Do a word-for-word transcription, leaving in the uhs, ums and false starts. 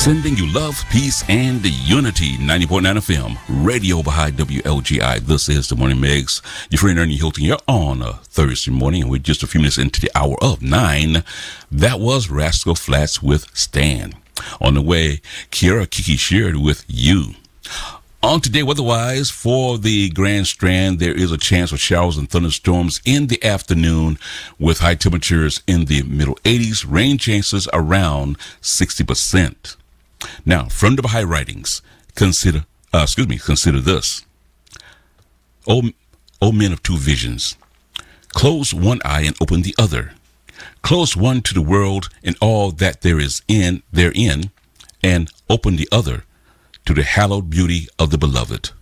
Sending you love, peace, and unity. ninety point nine F M, Radio Baha'i W L G I. This is the Morning Megs. Your friend Ernie Hilton here on a Thursday morning, and we're just a few minutes into the hour of nine. That was Rascal Flatts with Stan. On the way, Kiara Kiki shared with you. On today, weather-wise, for the Grand Strand, there is a chance for showers and thunderstorms in the afternoon with high temperatures in the middle eighties, rain chances around sixty percent. Now, from the Baha'i writings, consider, uh, excuse me, consider this. O, o men of two visions, close one eye and open the other. Close one to the world and all that there is in therein, and open the other to the hallowed beauty of the beloved.